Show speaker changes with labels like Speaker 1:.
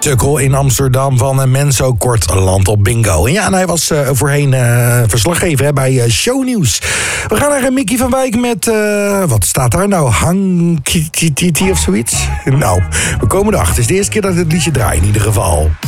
Speaker 1: Tukkel in Amsterdam van Menso Kort Land op Bingo. En ja, en hij was voorheen verslaggever bij Shownieuws. We gaan naar Mickey van Wijk met, wat staat daar nou? Hang of zoiets? Nou, we komen erachter. Het is de eerste keer dat ik het liedje draai in ieder geval.